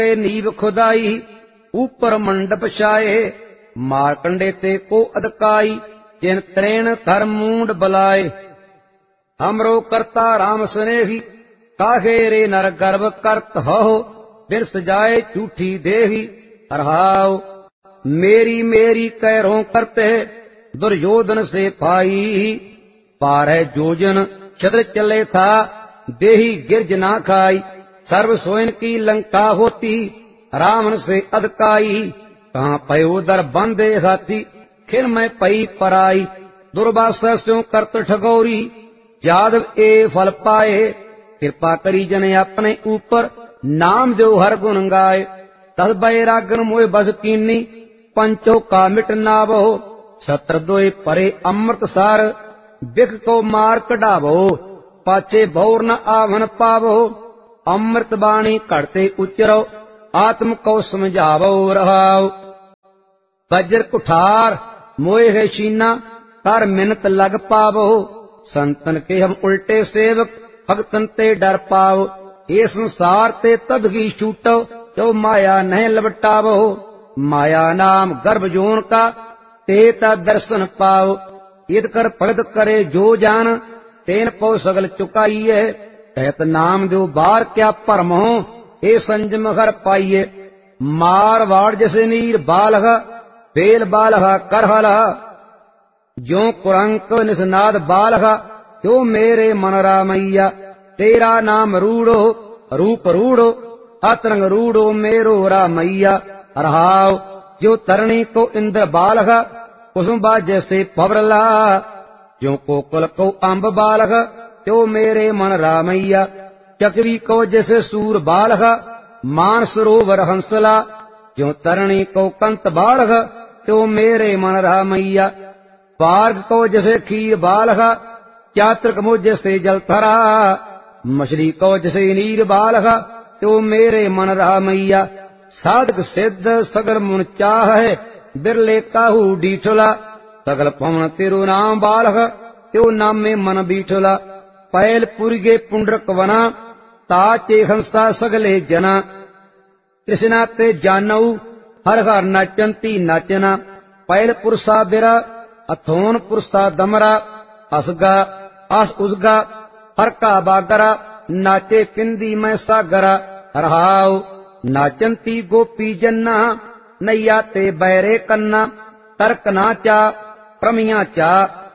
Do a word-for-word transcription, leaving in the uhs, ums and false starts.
नीव खुदाई, ऊपर मंडप छाए, मारकंडे ते को अदकाई, जिन त्रेण धर मूंड बलाए। हमरो करता राम स्नेही, काहे रे नर गर्भ करत हो, बिरस जाए झूठी देही। रहाओ मेरी मेरी कैरों करते, दुर्योधन से पाई, बारह जोजन छद्र चले था, देही गिरज ना खाई। सर्व सोइन की लंका होती, रावण से अदकाई, कहाँ पयो दर बंदे हाथी, खिर में पई पराई। दुर्वासा स्यों करत ठगोरी, यादव ए फल पाए, कृपा करी जने अपने ऊपर, नाम जो हर गुण गाए। दस बैरागन मोह बस कीनी, पंचों का मिट नावो, छत्र दोए परे अमृत सार, बिख को मार कढ़ावो, पाछे भौर न आवन पावो। अमृत बाणी कड़ते उचरो, आत्म को समझावो। रहाओ वज्र कुठार मोए है शीना, कर मिनत लग पावो, संतन के हम उल्टे सेवक, भगतन ते डर पाओ। ये संसार ते तब ही छूटो, जो माया नहीं लबटावो, माया नाम गर्भ जोन का, तेता दर्शन पाओ। ईद कर भगत करे जो जान, तेन पौ सगल चुकाइए, कहत नाम दो बार क्या परम हो, ए संजम हर पाइए। मारवाड़ जैसे नीर बालह, बेल बालह करहलह, जो कुरंक निसनाद बालह, त्यो मेरे मन रामैया। तेरा नाम रूढ़ो रूप रूढ़ो, अतरंग रूढ़ो मेरो रामैया। रहाओ जो तरणी को इंद्र बालह, कुसुम्बा जैसे पवरला, जो कोकल को अम्ब बालह, त्यो मेरे मन रामैया। चकरी को जैसे सूर बालह, मान सरोवर हंसला, जो तरणी को कंत बालह, त्यो मेरे मन रामैया। पार्ग को जैसे खीर बालह, चात्रक मो जैसे जलथरा, मछली को जैसे नीर बालह, त्यो मेरे मन रामैया। साधक सिद्ध सगल मुन चाह है, बिरले काहू डीठला, सगल पवन तिरु नाम बालह, त्यो नाम में मन बीठला। पैल पुरगे पुंडरक वना, ताचे हंसा सगले जना, कृष्णा ते जानऊ हर हर नाचंती नाचना। पैल पुरुषा बिरा, अथोन पुरुषा दमरा, असगा आस उसगा, हर का बागरा, नाचे पिंदी में सागरा। रहाओ नाचंती गोपी जन्ना, नैया ते बैरे कन्ना, तर्क नाचा प्रमिया चा,